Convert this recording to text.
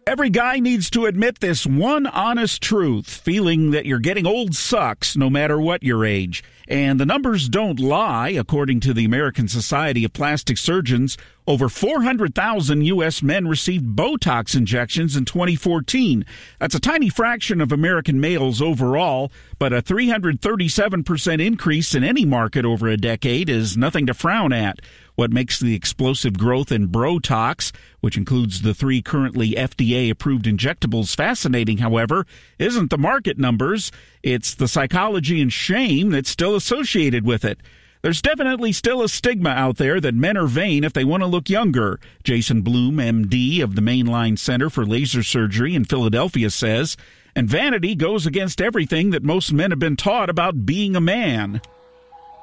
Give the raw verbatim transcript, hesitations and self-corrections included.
Every guy needs to admit this one honest truth. Feeling that you're getting old sucks no matter what your age. And the numbers don't lie. According to the American Society of Plastic Surgeons, over four hundred thousand U S men received Botox injections in twenty fourteen. That's a tiny fraction of American males overall, but a three hundred thirty-seven percent increase in any market over a decade is nothing to frown at. What makes the explosive growth in Botox, which includes the three currently F D A-approved injectables, fascinating, however, isn't the market numbers. It's the psychology and shame that's still associated with it. There's definitely still a stigma out there that men are vain if they want to look younger. Jason Bloom, M D of the Mainline Center for Laser Surgery in Philadelphia, says, and vanity goes against everything that most men have been taught about being a man.